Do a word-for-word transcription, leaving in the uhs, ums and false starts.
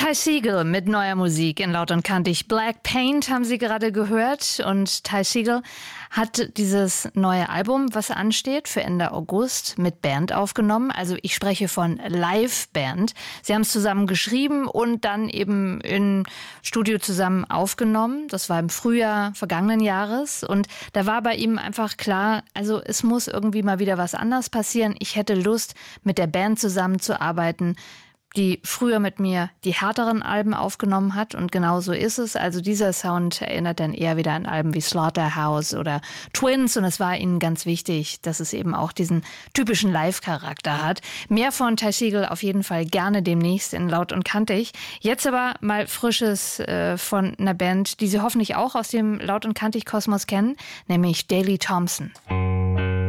Ty Segall mit neuer Musik in Laut und Kantig. Black Paint haben Sie gerade gehört und Ty Segall hat dieses neue Album, was ansteht, für Ende August mit Band aufgenommen. Also ich spreche von Live-Band. Sie haben es zusammen geschrieben und dann eben im Studio zusammen aufgenommen. Das war im Frühjahr vergangenen Jahres und da war bei ihm einfach klar, also es muss irgendwie mal wieder was anderes passieren. Ich hätte Lust, mit der Band zusammenzuarbeiten, die früher mit mir die härteren Alben aufgenommen hat. Und genau so ist es. Also dieser Sound erinnert dann eher wieder an Alben wie Slaughterhouse oder Twins. Und es war ihnen ganz wichtig, dass es eben auch diesen typischen Live-Charakter hat. Mehr von Ty Segall auf jeden Fall gerne demnächst in Laut und Kantig. Jetzt aber mal Frisches äh, von einer Band, die Sie hoffentlich auch aus dem Laut und Kantig-Kosmos kennen, nämlich Daley Thompson.